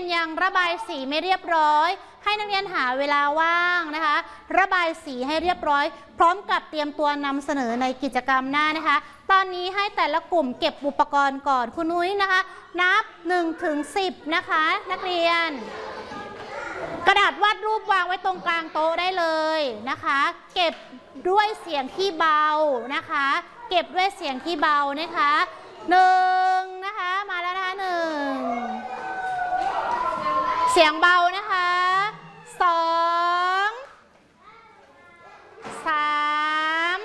ยังระบายสีไม่เรียบร้อยให้นักเรียนหาเวลาว่างนะคะระบายสีให้เรียบร้อยพร้อมกับเตรียมตัวนำเสนอในกิจกรรมหน้านะคะตอนนี้ให้แต่ละกลุ่มเก็บอุปกรณ์ก่อนคุณนุ้ยนะคะนับ1 ถึง 10นะคะนักเรียนกระดาษวาดรูปวางไว้ตรงกลางโต๊ะได้เลยนะคะเก็บด้วยเสียงที่เบานะคะเก็บด้วยเสียงที่เบานะคะ1นะคะมาแล้วนะคะ1เสียงเบานะคะ2 3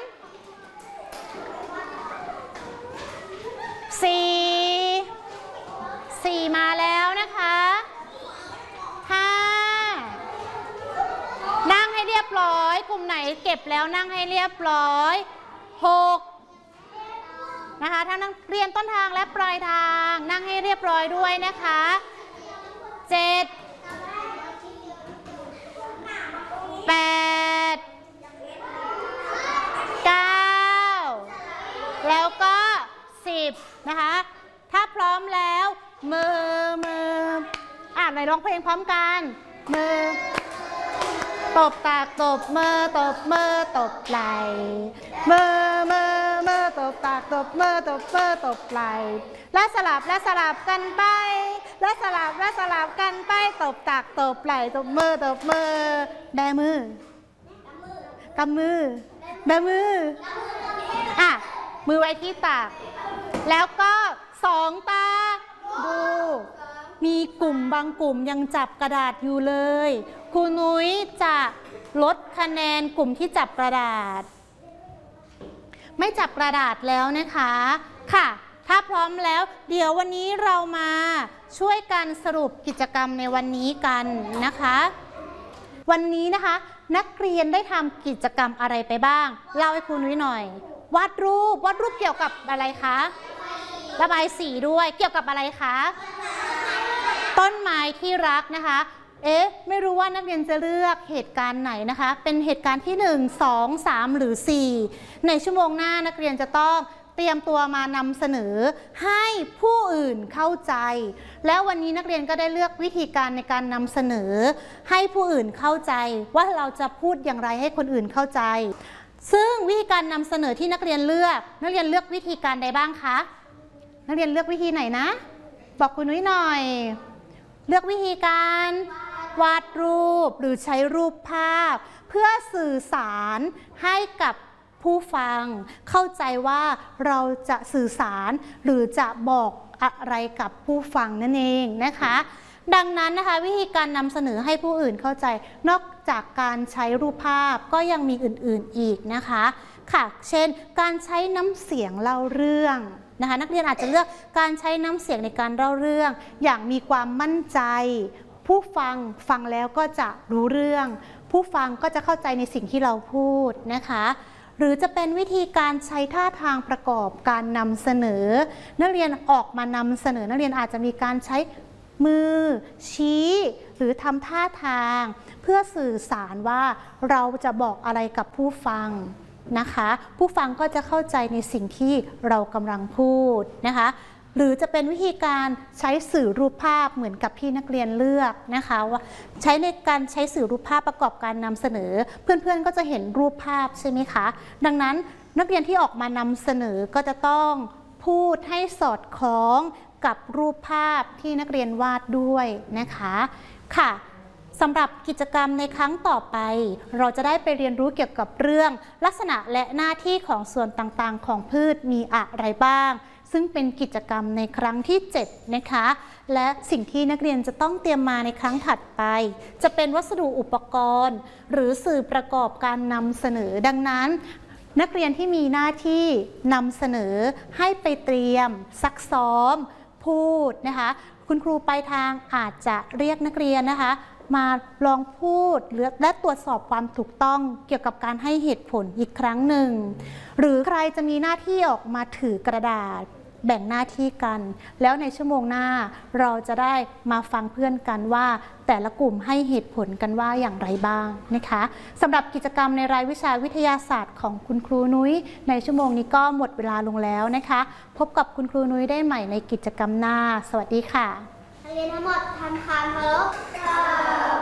4มาแล้วนะคะ5นั่งให้เรียบร้อยกลุ่มไหนเก็บแล้วนั่งให้เรียบร้อย6นะคะทั้งนักเรียนต้นทางและปลายทางนั่งให้เรียบร้อยด้วยนะคะ7 8 9แล้วก็10นะคะถ้าพร้อมแล้วมือไหนร้องเพลงพร้อมกันมือตบปากตบมือตบมือตบไหล่มือตบปากตบมือตบไหล่และสลับกันไปและสลับกันไปตบปากตบไหล่ตบมือแบมือกำมือแบมือมือไว้ที่ตักแล้วก็2 ตาดูมีกลุ่มบางกลุ่มยังจับกระดาษอยู่เลยครูนุ้ยจะลดคะแนนกลุ่มที่จับกระดาษไม่จับกระดาษแล้วนะคะค่ะถ้าพร้อมแล้วเดี๋ยววันนี้เรามาช่วยกันสรุปกิจกรรมในวันนี้กันนะคะวันนี้นะคะนักเรียนได้ทำกิจกรรมอะไรไปบ้างเล่าให้ครูนุ้ยหน่อยวาดรูปเกี่ยวกับอะไรคะระบายสีด้วยเกี่ยวกับอะไรคะต้นไม้ที่รักนะคะไม่รู้ว่านักเรียนจะเลือกเหตุการณ์ไหนนะคะเป็นเหตุการณ์ที่1 2 3หรือ4ในชั่วโมงหน้านักเรียนจะต้องเตรียมตัวมานำเสนอให้ผู้อื่นเข้าใจแล้ววันนี้นักเรียนก็ได้เลือกวิธีการในการนำเสนอให้ผู้อื่นเข้าใจว่าเราจะพูดอย่างไรให้คนอื่นเข้าใจซึ่งวิธีการนำเสนอที่นักเรียนเลือกวิธีการใดบ้างคะนักเรียนเลือกวิธีไหนนะบอกคุณนุ้ยหน่อยเลือกวิธีการวาดรูปหรือใช้รูปภาพเพื่อสื่อสารให้กับผู้ฟังเข้าใจว่าเราจะสื่อสารหรือจะบอกอะไรกับผู้ฟังนั่นเองนะคะดังนั้นนะคะวิธีการนำเสนอให้ผู้อื่นเข้าใจนอกจากการใช้รูปภาพก็ยังมีอื่นๆอีกนะคะค่ะเช่นการใช้น้ำเสียงเล่าเรื่องนะคะนักเรียนอาจจะเลือกการใช้น้ำเสียงในการเล่าเรื่องอย่างมีความมั่นใจผู้ฟังแล้วก็จะรู้เรื่องผู้ฟังก็จะเข้าใจในสิ่งที่เราพูดนะคะหรือจะเป็นวิธีการใช้ท่าทางประกอบการนำเสนอนักเรียนออกมานำเสนอนักเรียนอาจจะมีการใช้มือชี้หรือทำท่าทางเพื่อสื่อสารว่าเราจะบอกอะไรกับผู้ฟังนะคะผู้ฟังก็จะเข้าใจในสิ่งที่เรากำลังพูดนะคะหรือจะเป็นวิธีการใช้สื่อรูปภาพเหมือนกับที่นักเรียนเลือกนะคะว่าใช้ในการใช้สื่อรูปภาพประกอบการนำเสนอเพื่อนๆก็จะเห็นรูปภาพใช่ไหมคะดังนั้นนักเรียนที่ออกมานำเสนอก็จะต้องพูดให้สอดคล้องกับรูปภาพที่นักเรียนวาดด้วยนะคะค่ะสำหรับกิจกรรมในครั้งต่อไปเราจะได้ไปเรียนรู้เกี่ยวกับเรื่องลักษณะและหน้าที่ของส่วนต่างๆของพืชมีอะไรบ้างซึ่งเป็นกิจกรรมในครั้งที่7นะคะและสิ่งที่นักเรียนจะต้องเตรียมมาในครั้งถัดไปจะเป็นวัสดุอุปกรณ์หรือสื่อประกอบการนำเสนอดังนั้นนักเรียนที่มีหน้าที่นำเสนอให้ไปเตรียมซักซ้อมพูดนะคะคุณครูปลายทางอาจจะเรียกนักเรียนนะคะมาลองพูดและตรวจสอบความถูกต้องเกี่ยวกับการให้เหตุผลอีกครั้งหนึ่งหรือใครจะมีหน้าที่ออกมาถือกระดาษแบ่งหน้าที่กันแล้วในชั่วโมงหน้าเราจะได้มาฟังเพื่อนกันว่าแต่ละกลุ่มให้เหตุผลกันว่าอย่างไรบ้างนะคะสำหรับกิจกรรมในรายวิชาวิทยาศาสตร์ของคุณครูนุ้ยในชั่วโมงนี้ก็หมดเวลาลงแล้วนะคะพบกับคุณครูนุ้ยได้ใหม่ในกิจกรรมหน้าสวัสดีค่ะเรียนทั้งหมดทำความเคารพ